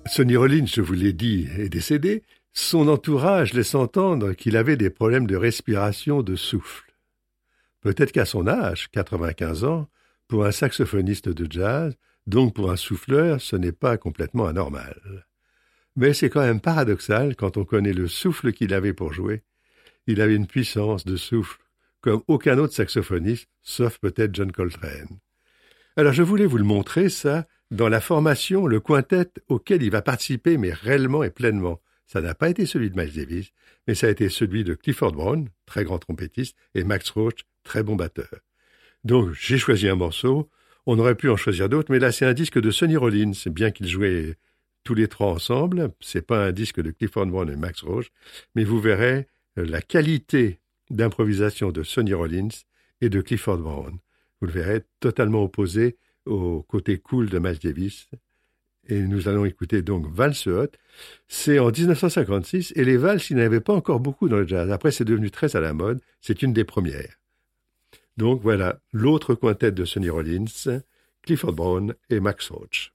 Sonny Rollins, je vous l'ai dit, est décédé. Son entourage laisse entendre qu'il avait des problèmes de respiration, de souffle. Peut-être qu'à son âge, 95 ans, pour un saxophoniste de jazz, donc pour un souffleur, ce n'est pas complètement anormal. Mais c'est quand même paradoxal quand on connaît le souffle qu'il avait pour jouer. Il avait une puissance de souffle comme aucun autre saxophoniste, sauf peut-être John Coltrane. Alors je voulais vous le montrer, ça, dans la formation, le quintet auquel il va participer, mais réellement et pleinement. Ça n'a pas été celui de Miles Davis, mais ça a été celui de Clifford Brown, très grand trompettiste, et Max Roach, très bon batteur. Donc j'ai choisi un morceau, on aurait pu en choisir d'autres, mais là c'est un disque de Sonny Rollins, bien qu'ils jouaient tous les trois ensemble, c'est pas un disque de Clifford Brown et Max Roach, mais vous verrez la qualité d'improvisation de Sonny Rollins et de Clifford Brown. Vous le verrez totalement opposé au côté cool de Miles Davis. Et nous allons écouter donc Valse Hot. C'est en 1956, et les valses, il n'y en avait pas encore beaucoup dans le jazz. Après, c'est devenu très à la mode. C'est une des premières. Donc voilà, l'autre quintet de Sonny Rollins, Clifford Brown et Max Roach.